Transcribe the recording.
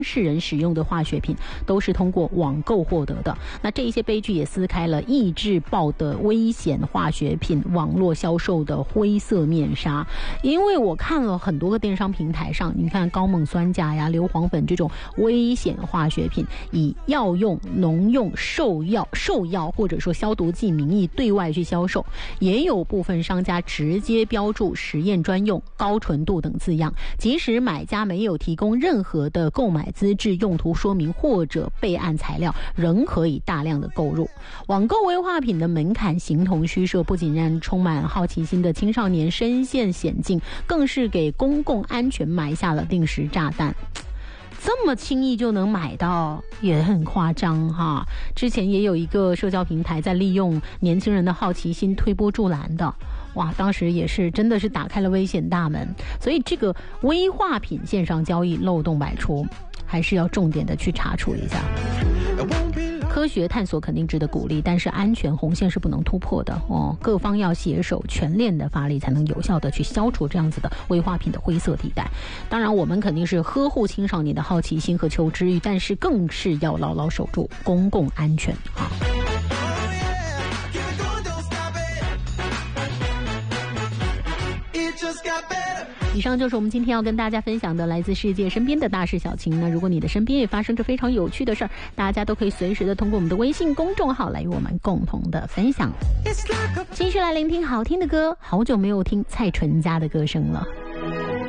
世人使用的化学品都是通过网购获得的。那这一些悲剧也撕开了抑制暴的危险化学品网络销售的灰色面纱。因为我看了很多个电商平台上，你看高锰酸钾呀、硫磺粉这种危险化学品，以药用、农用、兽药或者说消毒剂名义对外去销售，也有部分商家直接标注实验专用、高纯度等字样，即使买家没有提供任何的购买资质、用途说明或者备案材料，仍可以大量的购入。网购危化品的门槛形同虚设，不仅让充满好奇心的青少年深陷险境，更是给公共安全埋下了定时炸弹。这么轻易就能买到也很夸张哈。之前也有一个社交平台在利用年轻人的好奇心推波助澜的，哇，当时也是真的是打开了危险大门。所以这个危化品线上交易漏洞百出，还是要重点的去查处一下。科学探索肯定值得鼓励，但是安全红线是不能突破的哦。各方要携手全链的发力，才能有效的去消除这样子的危化品的灰色地带。当然，我们肯定是呵护青少年的好奇心和求知欲，但是更是要牢牢守住公共安全啊。以上就是我们今天要跟大家分享的来自世界身边的大事小情。那如果你的身边也发生着非常有趣的事儿，大家都可以随时的通过我们的微信公众号来与我们共同的分享。继续来聆听好听的歌，好久没有听蔡淳佳的歌声了。